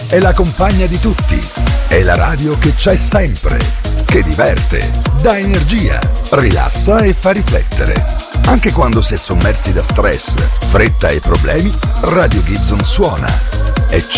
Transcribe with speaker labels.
Speaker 1: è la compagna di tutti, è la radio che c'è sempre, che diverte, dà energia, rilassa e fa riflettere. Anche quando si è sommersi da stress, fretta e problemi, Radio Gibson suona. E